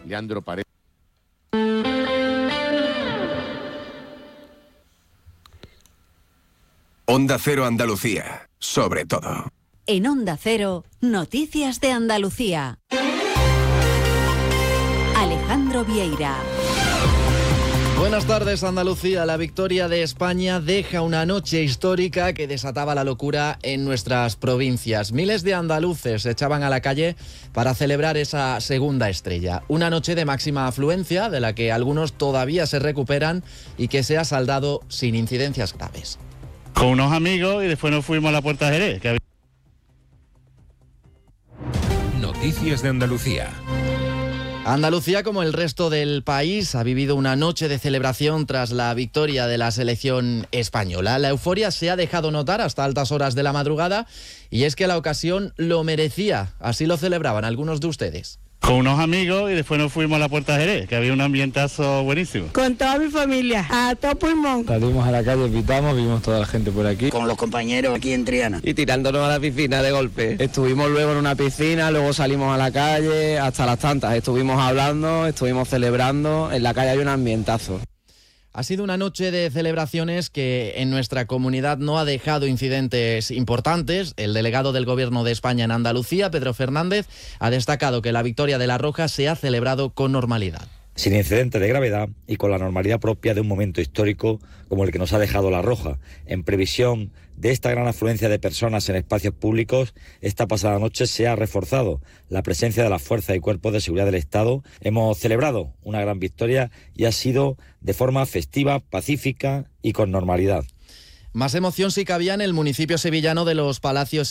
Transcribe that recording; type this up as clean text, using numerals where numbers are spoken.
Leandro Paredes. Onda Cero Andalucía, sobre todo. En Onda Cero, Noticias de Andalucía. Alejandro Vieira. Buenas tardes, Andalucía. La victoria de España deja una noche histórica que desataba la locura en nuestras provincias. Miles de andaluces se echaban a la calle para celebrar esa segunda estrella. Una noche de máxima afluencia, de la que algunos todavía se recuperan y que se ha saldado sin incidencias graves. Con unos amigos y después nos fuimos a la Puerta de Jerez. Noticias de Andalucía. Andalucía, como el resto del país, ha vivido una noche de celebración tras la victoria de la selección española. La euforia se ha dejado notar hasta altas horas de la madrugada y es que la ocasión lo merecía. Así lo celebraban algunos de ustedes. Con unos amigos y después nos fuimos a la Puerta de Jerez, que había un ambientazo buenísimo. Con toda mi familia, a todo pulmón. Salimos a la calle, pitamos, vimos toda la gente por aquí. Con los compañeros aquí en Triana. Y tirándonos a la piscina de golpe. Estuvimos luego en una piscina, luego salimos a la calle, hasta las tantas. Estuvimos hablando, estuvimos celebrando, en la calle hay un ambientazo. Ha sido una noche de celebraciones que en nuestra comunidad no ha dejado incidentes importantes. El delegado del Gobierno de España en Andalucía, Pedro Fernández, ha destacado que la victoria de La Roja se ha celebrado con normalidad. Sin incidentes de gravedad y con la normalidad propia de un momento histórico como el que nos ha dejado La Roja. En previsión de esta gran afluencia de personas en espacios públicos, esta pasada noche se ha reforzado la presencia de las fuerzas y cuerpos de seguridad del Estado. Hemos celebrado una gran victoria y ha sido de forma festiva, pacífica y con normalidad. Más emoción sí cabía en el municipio sevillano de Los Palacios